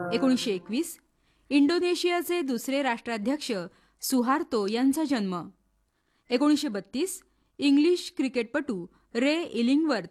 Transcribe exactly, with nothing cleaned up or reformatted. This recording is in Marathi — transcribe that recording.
एकोणीसशे एकवीस इंडोनेशियाचे दुसरे राष्ट्राध्यक्ष सुहार्तो यांचा जन्म. एकोणीसशे बत्तीस इंग्लिश क्रिकेटपटू रे इलिंगवर्थ